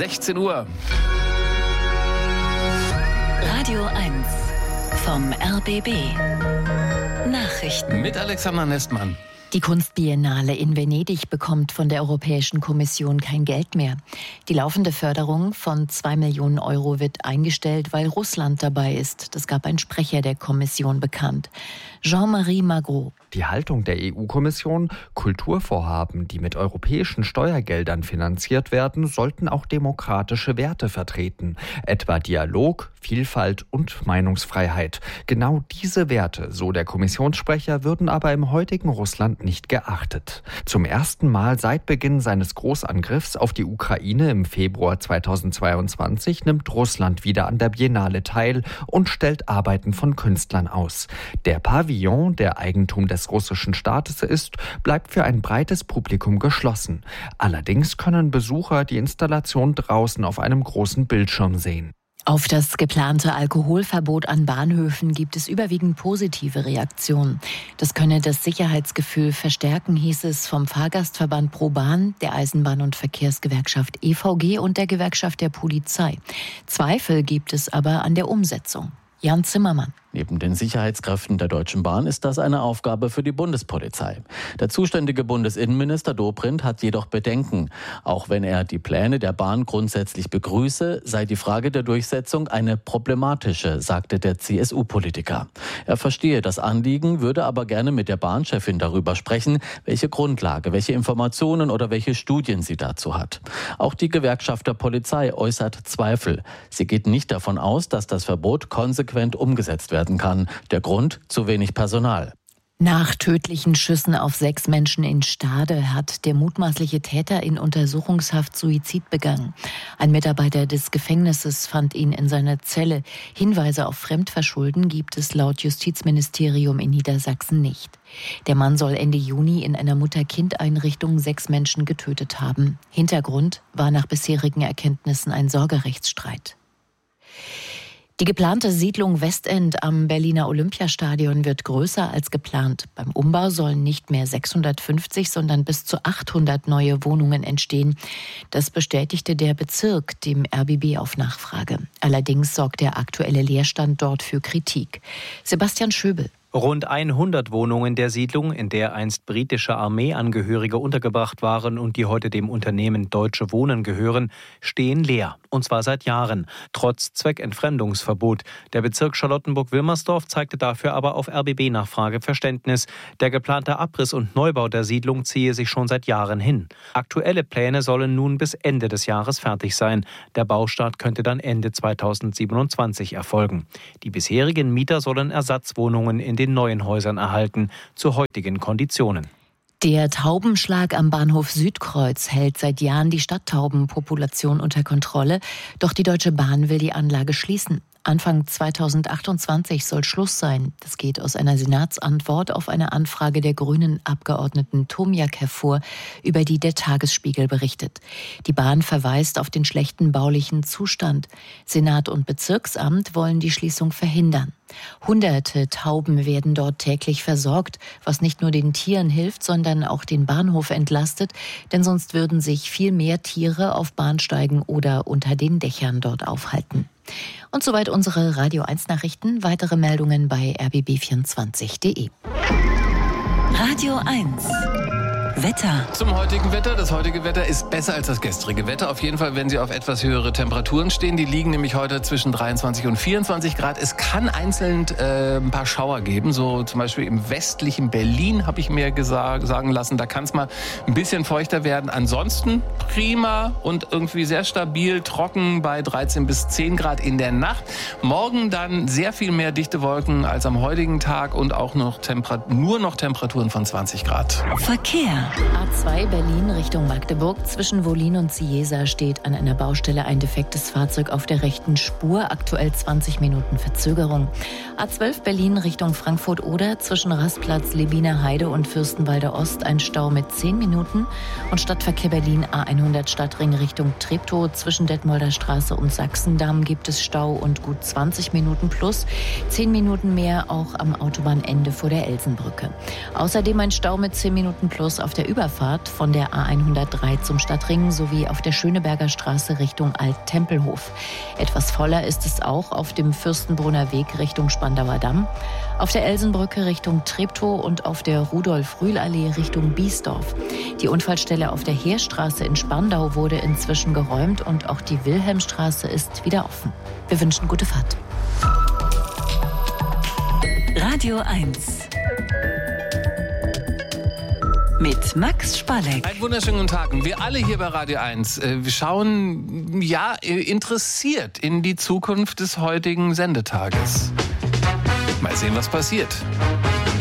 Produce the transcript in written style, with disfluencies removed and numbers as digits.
16 Uhr. Radio 1 vom RBB. Nachrichten. Mit Alexander Nestmann. Die Kunstbiennale in Venedig bekommt von der Europäischen Kommission kein Geld mehr. Die laufende Förderung von 2 Millionen Euro wird eingestellt, weil Russland dabei ist. Das gab ein Sprecher der Kommission bekannt. Jean-Marie Magro. Die Haltung der EU-Kommission: Kulturvorhaben, die mit europäischen Steuergeldern finanziert werden, sollten auch demokratische Werte vertreten, etwa Dialog, Vielfalt und Meinungsfreiheit. Genau diese Werte, so der Kommissionssprecher, würden aber im heutigen Russland nicht geachtet. Zum ersten Mal seit Beginn seines Großangriffs auf die Ukraine im Februar 2022 nimmt Russland wieder an der Biennale teil und stellt Arbeiten von Künstlern aus. Der Pavillon, der Eigentum des russischen Staates ist, bleibt für ein breites Publikum geschlossen. Allerdings können Besucher die Installation draußen auf einem großen Bildschirm sehen. Auf das geplante Alkoholverbot an Bahnhöfen gibt es überwiegend positive Reaktionen. Das könne das Sicherheitsgefühl verstärken, hieß es vom Fahrgastverband ProBahn, der Eisenbahn- und Verkehrsgewerkschaft EVG und der Gewerkschaft der Polizei. Zweifel gibt es aber an der Umsetzung. Jan Zimmermann. Neben den Sicherheitskräften der Deutschen Bahn ist das eine Aufgabe für die Bundespolizei. Der zuständige Bundesinnenminister Dobrindt hat jedoch Bedenken. Auch wenn er die Pläne der Bahn grundsätzlich begrüße, sei die Frage der Durchsetzung eine problematische, sagte der CSU-Politiker. Er verstehe das Anliegen, würde aber gerne mit der Bahnchefin darüber sprechen, welche Grundlage, welche Informationen oder welche Studien sie dazu hat. Auch die Gewerkschaft der Polizei äußert Zweifel. Sie geht nicht davon aus, dass das Verbot konsequent umgesetzt werden kann. Der Grund: zu wenig Personal. Nach tödlichen Schüssen auf 6 Menschen in Stade hat der mutmaßliche Täter in Untersuchungshaft Suizid begangen. Ein Mitarbeiter des Gefängnisses fand ihn in seiner Zelle. Hinweise auf Fremdverschulden gibt es laut Justizministerium in Niedersachsen nicht. Der Mann soll Ende Juni in einer Mutter-Kind-Einrichtung 6 Menschen getötet haben. Hintergrund war nach bisherigen Erkenntnissen ein Sorgerechtsstreit. Die geplante Siedlung Westend am Berliner Olympiastadion wird größer als geplant. Beim Umbau sollen nicht mehr 650, sondern bis zu 800 neue Wohnungen entstehen. Das bestätigte der Bezirk dem RBB auf Nachfrage. Allerdings sorgt der aktuelle Leerstand dort für Kritik. Sebastian Schöbel. Rund 100 Wohnungen der Siedlung, in der einst britische Armeeangehörige untergebracht waren und die heute dem Unternehmen Deutsche Wohnen gehören, stehen leer. Und zwar seit Jahren, trotz Zweckentfremdungsverbot. Der Bezirk Charlottenburg-Wilmersdorf zeigte dafür aber auf RBB-Nachfrage Verständnis. Der geplante Abriss und Neubau der Siedlung ziehe sich schon seit Jahren hin. Aktuelle Pläne sollen nun bis Ende des Jahres fertig sein. Der Baustart könnte dann Ende 2027 erfolgen. Die bisherigen Mieter sollen Ersatzwohnungen in den neuen Häusern erhalten, zu heutigen Konditionen. Der Taubenschlag am Bahnhof Südkreuz hält seit Jahren die Stadttaubenpopulation unter Kontrolle. Doch die Deutsche Bahn will die Anlage schließen. Anfang 2028 soll Schluss sein. Das geht aus einer Senatsantwort auf eine Anfrage der grünen Abgeordneten Tomjak hervor, über die der Tagesspiegel berichtet. Die Bahn verweist auf den schlechten baulichen Zustand. Senat und Bezirksamt wollen die Schließung verhindern. Hunderte Tauben werden dort täglich versorgt, was nicht nur den Tieren hilft, sondern auch den Bahnhof entlastet, denn sonst würden sich viel mehr Tiere auf Bahnsteigen oder unter den Dächern dort aufhalten. Und soweit unsere Radio 1 Nachrichten. Weitere Meldungen bei rbb24.de. Radio 1 Wetter. Zum heutigen Wetter. Das heutige Wetter ist besser als das gestrige Wetter. Auf jeden Fall, wenn Sie auf etwas höhere Temperaturen stehen. Die liegen nämlich heute zwischen 23 und 24 Grad. Es kann einzeln ein paar Schauer geben. So zum Beispiel im westlichen Berlin, habe ich mir sagen lassen. Da kann es mal ein bisschen feuchter werden. Ansonsten prima und irgendwie sehr stabil, trocken bei 13 bis 10 Grad in der Nacht. Morgen dann sehr viel mehr dichte Wolken als am heutigen Tag und auch nur noch Temperaturen von 20 Grad. Verkehr. A2 Berlin Richtung Magdeburg. Zwischen Wollin und Ciesa steht an einer Baustelle ein defektes Fahrzeug auf der rechten Spur. Aktuell 20 Minuten Verzögerung. A12 Berlin Richtung Frankfurt-Oder. Zwischen Rastplatz Lebiner Heide und Fürstenwalder Ost ein Stau mit 10 Minuten. Und Stadtverkehr Berlin A100 Stadtring Richtung Treptow. Zwischen Detmolder Straße und Sachsendamm gibt es Stau und gut 20 Minuten plus 10 Minuten mehr auch am Autobahnende vor der Elsenbrücke. Außerdem ein Stau mit 10 Minuten plus auf auf der Überfahrt von der A103 zum Stadtring sowie auf der Schöneberger Straße Richtung Alt-Tempelhof. Etwas voller ist es auch auf dem Fürstenbrunner Weg Richtung Spandauer Damm, auf der Elsenbrücke Richtung Treptow und auf der Rudolf-Rühl-Allee Richtung Biesdorf. Die Unfallstelle auf der Heerstraße in Spandau wurde inzwischen geräumt und auch die Wilhelmstraße ist wieder offen. Wir wünschen gute Fahrt. Radio 1 mit Max Spalleck. Einen wunderschönen guten Tag. Wir alle hier bei Radio 1 wir schauen interessiert in die Zukunft des heutigen Sendetages. Mal sehen, was passiert.